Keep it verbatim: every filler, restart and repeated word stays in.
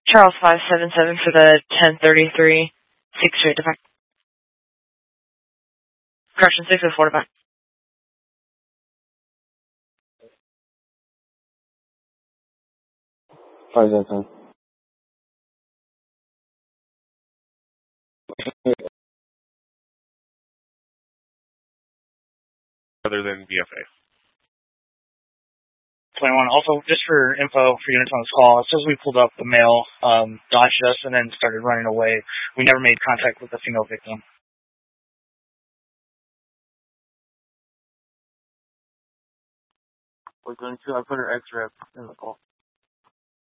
Charles five seven seven for the ten thirty-three, six straight to back. Correction, six oh four to back. Five oh time. Other than B F A. twenty-one. Also, just for info for units on this call, it says we pulled up the male, um, dodged us, and then started running away. We never made contact with the female victim. We're going to, I put her X-ray in the call.